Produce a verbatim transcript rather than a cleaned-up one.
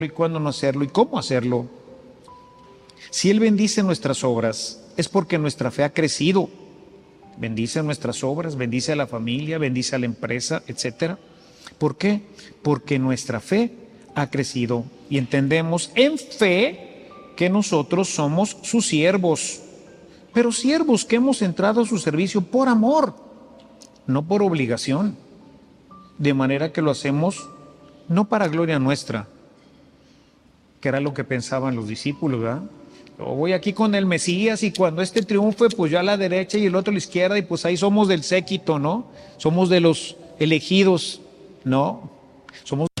y cuándo no hacerlo y cómo hacerlo. Si Él bendice nuestras obras, es porque nuestra fe ha crecido. Bendice nuestras obras, bendice a la familia, bendice a la empresa, etcétera. ¿Por qué? Porque nuestra fe ha crecido y entendemos en fe que nosotros somos sus siervos, pero siervos que hemos entrado a su servicio por amor, no por obligación, de manera que lo hacemos no para gloria nuestra, que era lo que pensaban los discípulos, ¿verdad? Yo voy aquí con el Mesías y cuando este triunfe, pues yo a la derecha y el otro a la izquierda y pues ahí somos del séquito, ¿no? Somos de los elegidos, ¿no? Somos